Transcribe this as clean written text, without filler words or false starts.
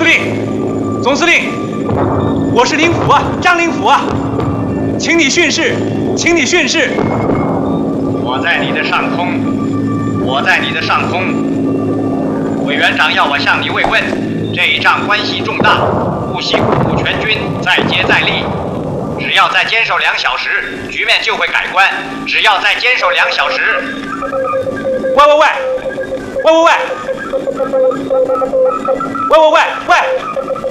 司令，总司令，我是林甫啊，张灵甫啊，请你训示，请你训示。 我在你的上空，我在你的上空。委员长要我向你慰问，这一仗关系重大，不惜不顾全军，再接再厉。只要再坚守2小时，局面就会改观。只要再坚守2小时。 喂喂喂！喂喂喂！喂喂喂喂！